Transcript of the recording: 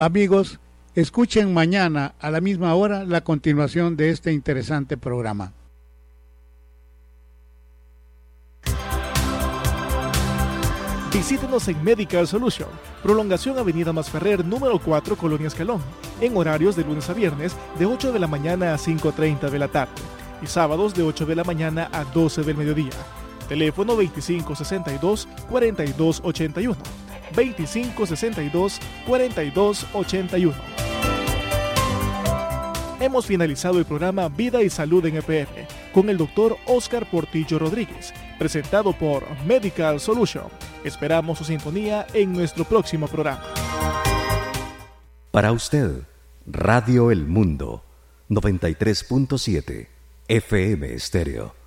Amigos, escuchen mañana a la misma hora la continuación de este interesante programa. Visítenos en Medical Solution, prolongación Avenida Masferrer, número 4, Colonia Escalón, en horarios de lunes a viernes de 8 de la mañana a 5:30 de la tarde y sábados de 8 de la mañana a 12 del mediodía. Teléfono 2562-4281. 2562-4281. Hemos finalizado el programa Vida y Salud en EPR con el Dr. Oscar Portillo Rodríguez, presentado por Medical Solution. Esperamos su sintonía en nuestro próximo programa. Para usted, Radio El Mundo, 93.7 FM Estéreo.